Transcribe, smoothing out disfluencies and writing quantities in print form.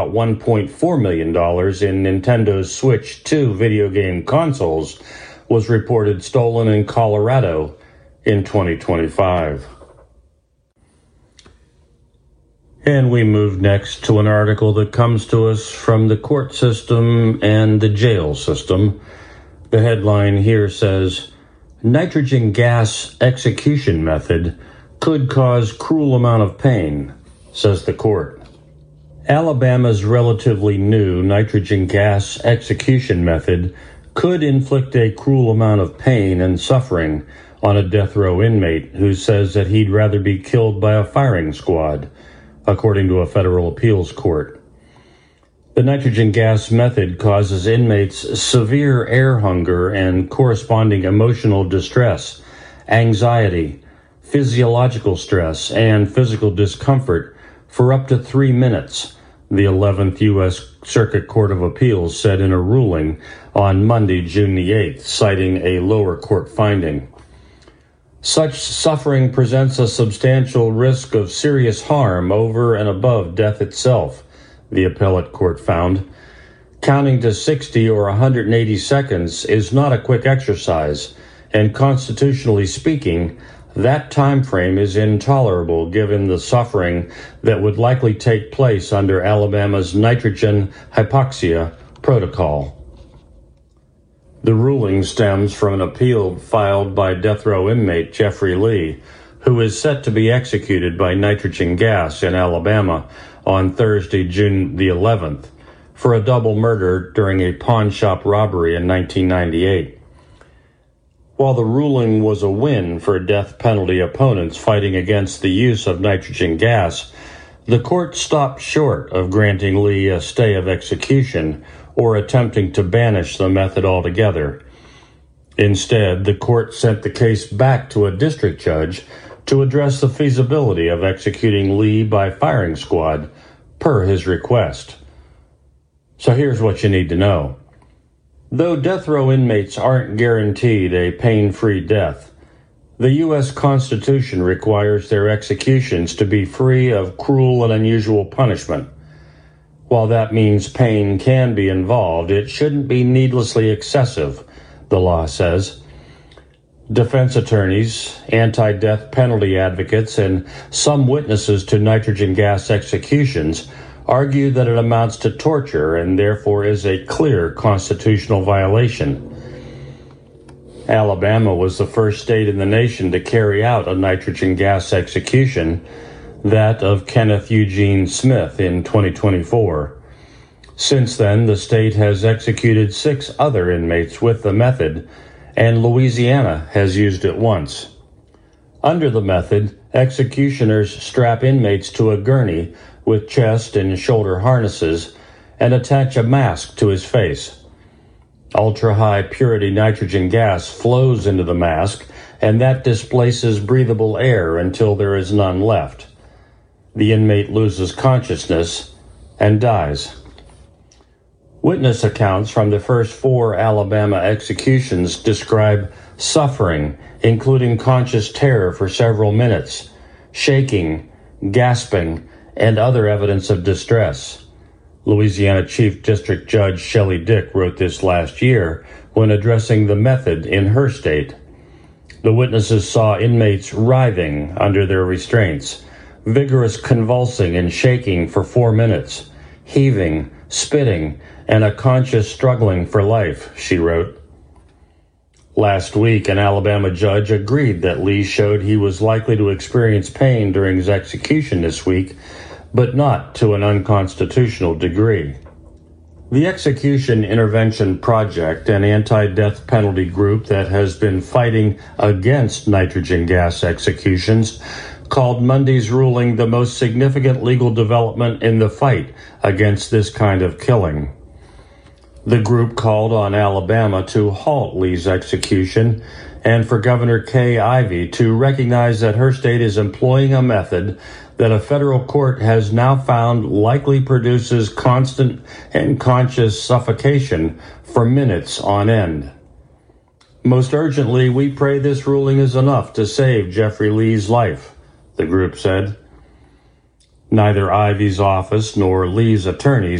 $1.4 million in Nintendo's Switch 2 video game consoles was reported stolen in Colorado in 2025. And we move next to an article that comes to us from the court system and the jail system. The headline here says, nitrogen gas execution method could cause cruel amount of pain, says the court. Alabama's relatively new nitrogen gas execution method could inflict a cruel amount of pain and suffering on a death row inmate who says that he'd rather be killed by a firing squad, according to a federal appeals court. The nitrogen gas method causes inmates severe air hunger and corresponding emotional distress, anxiety, physiological stress, and physical discomfort for up to 3 minutes, the 11th U.S. Circuit Court of Appeals said in a ruling on Monday, June the 8th, citing a lower court finding. Such suffering presents a substantial risk of serious harm over and above death itself, the appellate court found. Counting to 60 or 180 seconds is not a quick exercise, and constitutionally speaking, that time frame is intolerable given the suffering that would likely take place under Alabama's nitrogen hypoxia protocol. The ruling stems from an appeal filed by death row inmate Jeffrey Lee, who is set to be executed by nitrogen gas in Alabama on Thursday, June the 11th, for a double murder during a pawn shop robbery in 1998. While the ruling was a win for death penalty opponents fighting against the use of nitrogen gas, the court stopped short of granting Lee a stay of execution or attempting to banish the method altogether. Instead, the court sent the case back to a district judge to address the feasibility of executing Lee by firing squad, per his request. So here's what you need to know. Though death row inmates aren't guaranteed a pain-free death, the U.S. Constitution requires their executions to be free of cruel and unusual punishment. While that means pain can be involved, it shouldn't be needlessly excessive, the law says. Defense attorneys, anti-death penalty advocates, and some witnesses to nitrogen gas executions argue that it amounts to torture and therefore is a clear constitutional violation. Alabama was the first state in the nation to carry out a nitrogen gas execution, that of Kenneth Eugene Smith in 2024. Since then, the state has executed 6 other inmates with the method, and Louisiana has used it once. Under the method, executioners strap inmates to a gurney with chest and shoulder harnesses and attach a mask to his face. Ultra-high purity nitrogen gas flows into the mask, and that displaces breathable air until there is none left. The inmate loses consciousness and dies. Witness accounts from the first 4 Alabama executions describe suffering, including conscious terror for several minutes, shaking, gasping, and other evidence of distress. Louisiana Chief District Judge Shelley Dick wrote this last year when addressing the method in her state. The witnesses saw inmates writhing under their restraints, vigorous convulsing and shaking for 4 minutes, heaving, spitting, and a conscious struggling for life, she wrote. Last week, an Alabama judge agreed that Lee showed he was likely to experience pain during his execution this week, but not to an unconstitutional degree. The Execution Intervention Project, an anti-death penalty group that has been fighting against nitrogen gas executions, called Monday's ruling the most significant legal development in the fight against this kind of killing. The group called on Alabama to halt Lee's execution and for Governor Kay Ivey to recognize that her state is employing a method that a federal court has now found likely produces constant and conscious suffocation for minutes on end. Most urgently, we pray this ruling is enough to save Jeffrey Lee's life, the group said. Neither Ivy's office nor Lee's attorneys